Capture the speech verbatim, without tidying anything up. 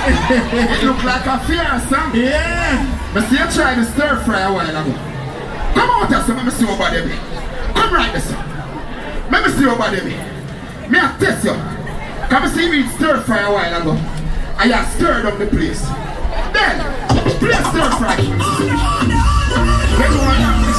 It look like a fiance. Yeah. But see you try to stir fry a while ago. Come out here, so let me see your body. Come right this. Let me see your body. Me I test you. Come and see me stir fry a while ago. I have stirred up the place. Then, please stir fry. Get one.